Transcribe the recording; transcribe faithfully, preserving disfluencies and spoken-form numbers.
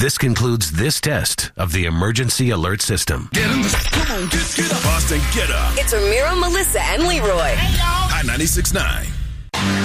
This concludes this test of the emergency alert system. Get in the, come on, get, get up. Boston, get up. It's Ramiro, Melissa, and Leroy. High ninety-six point nine.